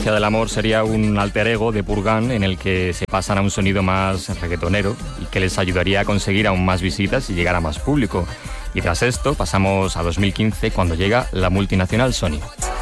Farmacia del Amor sería un alter ego de Purgan en el que se pasan a un sonido más reggaetonero y que les ayudaría a conseguir aún más visitas y llegar a más público. Y tras esto pasamos a 2015 cuando llega la multinacional Sony.